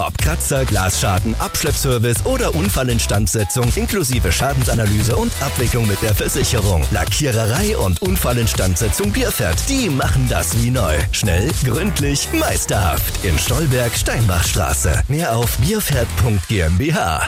Ob Kratzer, Glasschaden, Abschleppservice oder Unfallinstandsetzung inklusive Schadensanalyse und Abwicklung mit der Versicherung. Lackiererei und Unfallinstandsetzung Bierpferd, die machen das wie neu. Schnell, gründlich, meisterhaft. In Stolberg, Steinbachstraße. Mehr auf bierpferd.gmbH.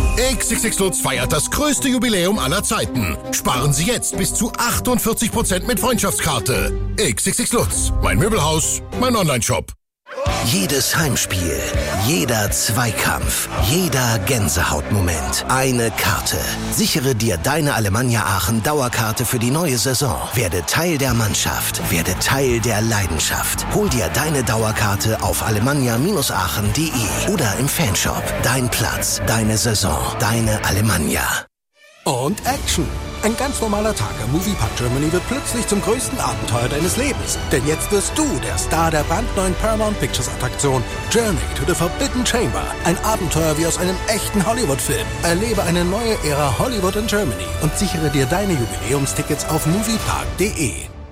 XXX Lutz feiert das größte Jubiläum aller Zeiten. Sparen Sie jetzt bis zu 48% mit Freundschaftskarte. XXX Lutz, mein Möbelhaus, mein Onlineshop. Jedes Heimspiel, jeder Zweikampf, jeder Gänsehautmoment. Eine Karte. Sichere dir deine Alemannia Aachen Dauerkarte für die neue Saison. Werde Teil der Mannschaft. Werde Teil der Leidenschaft. Hol dir deine Dauerkarte auf alemannia-aachen.de oder im Fanshop. Dein Platz, deine Saison, deine Alemannia. Und Action. Ein ganz normaler Tag am Moviepark Germany wird plötzlich zum größten Abenteuer deines Lebens. Denn jetzt wirst du der Star der brandneuen Paramount Pictures Attraktion Journey to the Forbidden Chamber. Ein Abenteuer wie aus einem echten Hollywood-Film. Erlebe eine neue Ära Hollywood in Germany und sichere dir deine Jubiläumstickets auf moviepark.de.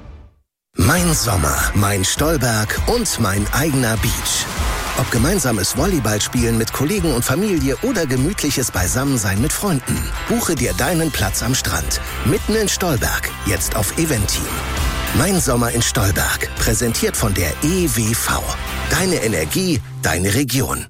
Mein Sommer, mein Stolberg und mein eigener Beach. Ob gemeinsames Volleyballspielen mit Kollegen und Familie oder gemütliches Beisammensein mit Freunden. Buche dir deinen Platz am Strand. Mitten in Stolberg. Jetzt auf Eventim. Mein Sommer in Stolberg. Präsentiert von der EWV. Deine Energie, deine Region.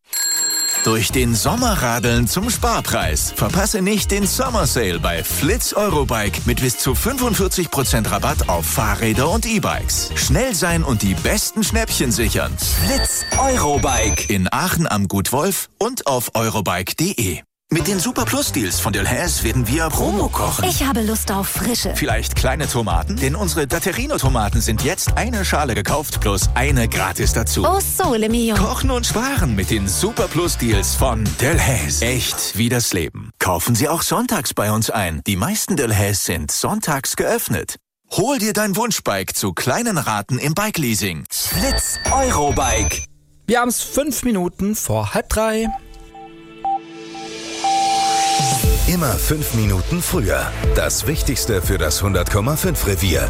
Durch den Sommer radeln zum Sparpreis. Verpasse nicht den Summer Sale bei Flitz Eurobike mit bis zu 45% Rabatt auf Fahrräder und E-Bikes. Schnell sein und die besten Schnäppchen sichern. Flitz Eurobike in Aachen am Gut Wolf und auf eurobike.de. Mit den Super Plus Deals von Delhaize werden wir Promo kochen. Ich habe Lust auf Frische. Vielleicht kleine Tomaten? Denn unsere Datterino-Tomaten sind jetzt eine Schale gekauft plus eine gratis dazu. Oh, Sole Mio. Kochen und sparen mit den Super Plus Deals von Delhaize. Echt wie das Leben. Kaufen Sie auch sonntags bei uns ein. Die meisten Delhaize sind sonntags geöffnet. Hol dir dein Wunschbike zu kleinen Raten im Bike-Leasing. Flitz Eurobike. Wir haben es 5 Minuten vor 2:30. Immer 5 Minuten früher. Das Wichtigste für das 100,5 Revier.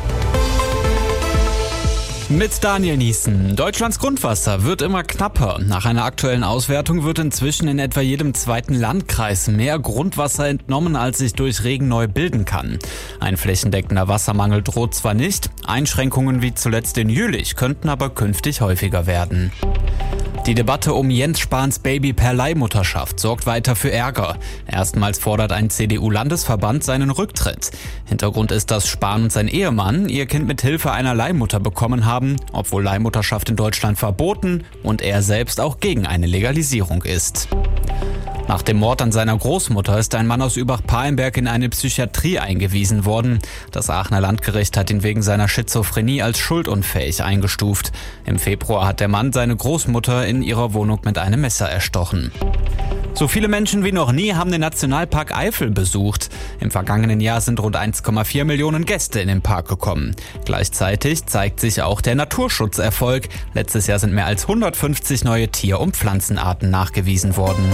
Mit Daniel Niesen. Deutschlands Grundwasser wird immer knapper. Nach einer aktuellen Auswertung wird inzwischen in etwa jedem zweiten Landkreis mehr Grundwasser entnommen, als sich durch Regen neu bilden kann. Ein flächendeckender Wassermangel droht zwar nicht, Einschränkungen wie zuletzt in Jülich könnten aber künftig häufiger werden. Die Debatte um Jens Spahns Baby per Leihmutterschaft sorgt weiter für Ärger. Erstmals fordert ein CDU-Landesverband seinen Rücktritt. Hintergrund ist, dass Spahn und sein Ehemann ihr Kind mit Hilfe einer Leihmutter bekommen haben, obwohl Leihmutterschaft in Deutschland verboten und er selbst auch gegen eine Legalisierung ist. Nach dem Mord an seiner Großmutter ist ein Mann aus Übach-Palenberg in eine Psychiatrie eingewiesen worden. Das Aachener Landgericht hat ihn wegen seiner Schizophrenie als schuldunfähig eingestuft. Im Februar hat der Mann seine Großmutter in ihrer Wohnung mit einem Messer erstochen. So viele Menschen wie noch nie haben den Nationalpark Eifel besucht. Im vergangenen Jahr sind rund 1,4 Millionen Gäste in den Park gekommen. Gleichzeitig zeigt sich auch der Naturschutzerfolg. Letztes Jahr sind mehr als 150 neue Tier- und Pflanzenarten nachgewiesen worden.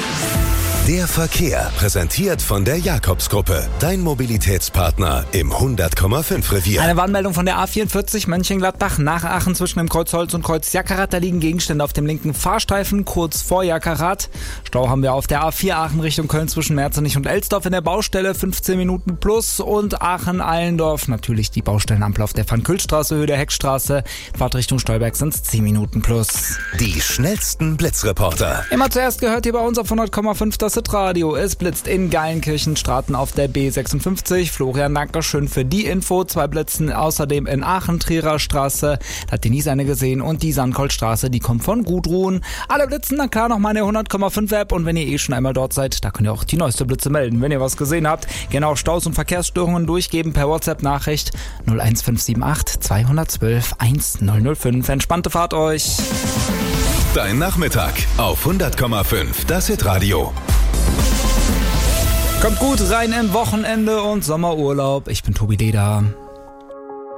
Der Verkehr, präsentiert von der Jakobsgruppe. Dein Mobilitätspartner im 100,5 Revier. Eine Warnmeldung von der A44 Mönchengladbach nach Aachen zwischen dem Kreuz Holz und Kreuz Jackerath. Da liegen Gegenstände auf dem linken Fahrstreifen kurz vor Jackerath. Stau haben wir auf der A4 Aachen Richtung Köln zwischen Merzenich und Elsdorf in der Baustelle 15 Minuten plus und Aachen-Allendorf. Natürlich die Baustellenampel auf der Van-Kühl-Straße, Höhe der Heckstraße. Fahrt Richtung Stolberg sind es 10 Minuten plus. Die schnellsten Blitzreporter. Immer zuerst gehört hier bei uns auf 100,5 das Radio. Es blitzt in Geilenkirchen-Straten auf der B56. Florian, dankeschön für die Info. 2 Blitzen außerdem in Aachen, Trierer Straße. Da hat Denise eine gesehen und die Sandkoldstraße, die kommt von Gudrun. Alle blitzen, na klar, noch meine 100,5 App und wenn ihr schon einmal dort seid, da könnt ihr auch die neueste Blitze melden, wenn ihr was gesehen habt. Genau, Staus und Verkehrsstörungen durchgeben per WhatsApp-Nachricht 01578 212 1005. Entspannte Fahrt euch. Dein Nachmittag auf 100,5 das Hitradio. Kommt gut rein im Wochenende und Sommerurlaub. Ich bin Tobi Leder.